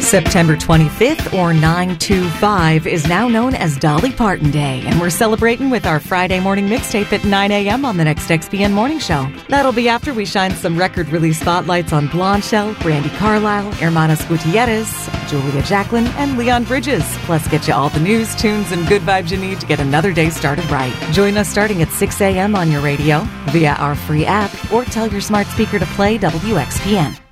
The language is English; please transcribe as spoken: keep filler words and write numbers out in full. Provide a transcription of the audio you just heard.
September twenty-fifth, or nine two five, is now known as Dolly Parton Day, and we're celebrating with our Friday morning mixtape at nine a.m. on the next X P N Morning Show. That'll be after we shine some record release spotlights on Blonde Shell, Brandi Carlile, Hermanos Gutierrez, Julia Jacqueline, and Leon Bridges. Plus, get you all the news, tunes, and good vibes you need to get another day started right. Join us starting at six a.m. on your radio, via our free app, or tell your smart speaker to play W X P N.